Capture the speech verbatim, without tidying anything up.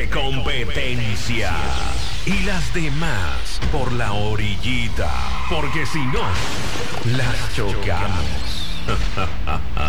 de competencia. Y las demás por la orillita. Porque si no, las chocamos.